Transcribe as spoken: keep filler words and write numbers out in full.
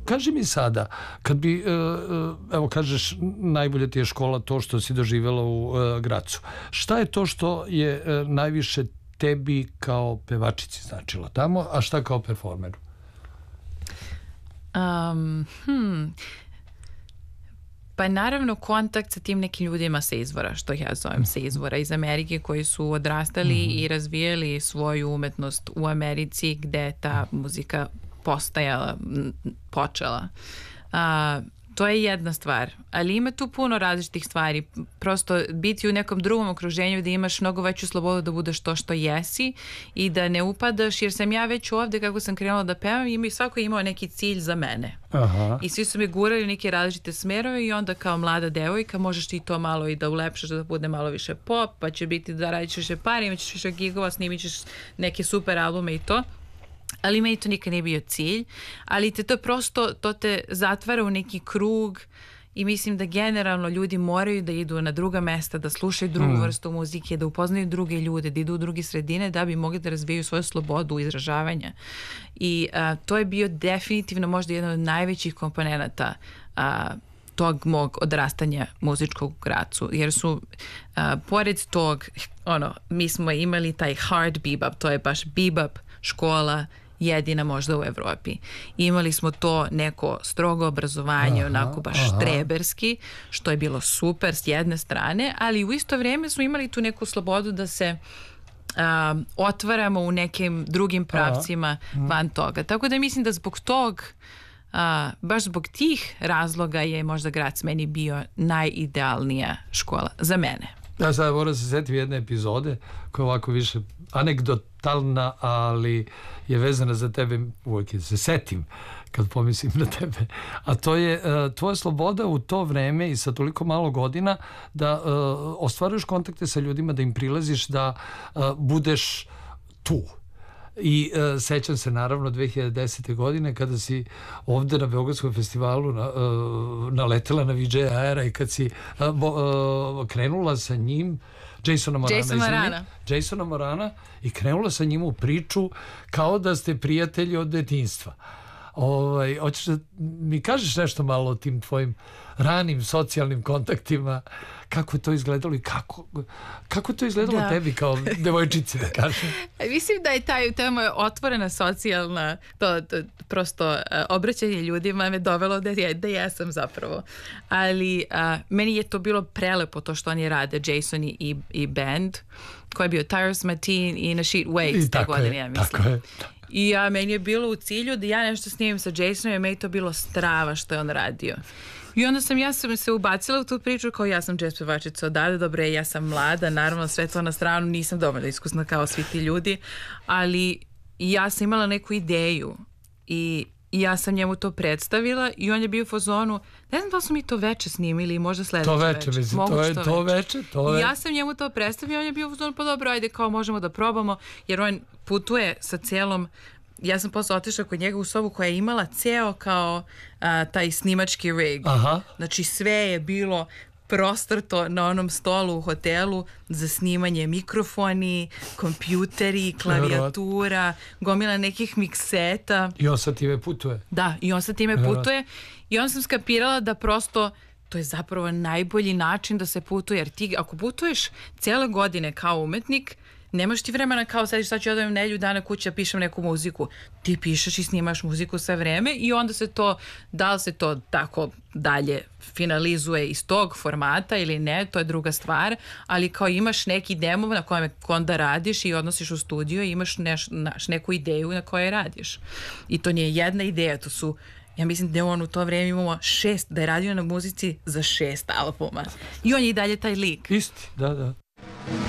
kaži mi sada, kad bi, evo kažeš, najbolje ti je škola to što si doživjela u Gracu. Šta je to što je najviše tebi kao pevačici značilo tamo, a šta kao performeru? Um, hmm... Pa naravno kontakt sa tim nekim ljudima sa izvora, što ja zovem sa izvora iz Amerike, koji su odrastali mm-hmm. i razvijali svoju umetnost u Americi gde je ta muzika postajala, počela. A, to je jedna stvar, ali ima tu puno različitih stvari. Prosto biti u nekom drugom okruženju gde imaš mnogo veću slobodu da budeš to što jesi i da ne upadaš, jer sam ja već ovde kako sam krenula da pevam i svako je imao neki cilj za mene. Aha. I svi su me gurali u neke različite smerove i onda kao mlada devojka možeš ti to malo i da ulepšaš, da bude malo više pop, pa će biti da radiš više pari, imaćeš više gigova, snimit ćeš neke super albume i to. Ali meni to nikad nije bio cilj, ali te to prosto, to te zatvara u neki krug i mislim da generalno ljudi moraju da idu na druga mesta, da slušaju drugu mm. vrstu muzike, da upoznaju druge ljude, da idu u druge sredine da bi mogli da razvijaju svoju slobodu izražavanja. I a, to je bio definitivno možda jedan od najvećih komponenata a, tog mog odrastanja muzičkog u Gracu, jer su a, pored tog, ono, mi smo imali taj hard bebop, to je baš bebop škola jedina možda u Evropi. Imali smo to neko strogo obrazovanje, aha, onako baš aha. treberski, što je bilo super s jedne strane, ali u isto vrijeme smo imali tu neku slobodu da se um, otvaramo u nekim drugim pravcima aha. van toga. Tako da mislim da zbog tog Uh, baš zbog tih razloga je možda Grac meni bio najidealnija škola za mene. Ja sad moram se setiti jedne epizode koja je ovako više anegdotalna, ali je vezana za tebe, uvijek se setim kad pomislim na tebe, a to je uh, tvoja sloboda u to vreme i sa toliko malo godina da uh, ostvaruješ kontakte sa ljudima, da im prilaziš, da uh, budeš tu. I uh, sećam se naravno dve hiljade desete. godine kada si ovde na Beogradskom festivalu na, uh, naletela na V J Aera i kad si uh, bo, uh, krenula sa njim Jasona Morana, Jason Morana. Jasona Morana i krenula sa njim u priču kao da ste prijatelji od detinjstva. Ovaj, hoćeš da mi kažeš nešto malo o tim tvojim ranim socijalnim kontaktima, kako je to izgledalo i kako, kako je to izgledalo da. tebi kao devojčici, da kažem? Mislim da je taj, ta moja otvorena socijalna, to, to prosto uh, obraćanje ljudima me dovelo da, je, da jesam zapravo. Ali uh, meni je to bilo prelepo to što oni rade, Jason i, i band, koji je bio Tyrus Martin i Nasheed Waits te godine, ja mislim. Tako je. I ja, meni je bilo u cilju da ja nešto snimim sa Jasonom i meni to bilo strava što je on radio. I onda sam ja sam se ubacila u tu priču kao ja sam jazz pevačica odavde, dobre, ja sam mlada, naravno sve to na stranu, nisam dovoljno iskusna kao svi ti ljudi, ali ja sam imala neku ideju i I ja sam njemu to predstavila i on je bio u fazonu, ne znam da li smo mi to veče snimili i možda sledeće to veče. veče. Mislim, to je to, to veče. To je... I ja sam njemu to predstavila, on je bio u fazonu, pa dobro, ajde, kao možemo da probamo, jer on putuje sa cijelom, ja sam posle otišla kod njega u sobu koja je imala ceo kao a, taj snimački rig. Aha. Znači sve je bilo prostrto na onom stolu u hotelu za snimanje, mikrofoni, kompjuteri, klavijatura, gomila nekih mikseta. I on sa time putuje. Da, i on sa time putuje. I onda sam skapirala da prosto to je zapravo najbolji način da se putuje, jer ti ako putuješ cijele godine kao umetnik, nemaš ti vremena kao sad šta ću ja da imam nelju dana kući da pišem neku muziku. Ti pišeš i snimaš muziku sve vreme i onda se to, da li se to tako dalje finalizuje iz tog formata ili ne, to je druga stvar, ali kao imaš neki demo na kojem onda radiš i odnosiš u studio i imaš neš, naš, neku ideju na kojoj radiš. I to nije jedna ideja, to su, ja mislim da je on u to vreme imamo šest, da je radio na muzici za šest albuma. I on je i dalje taj lik. Isti, da, da.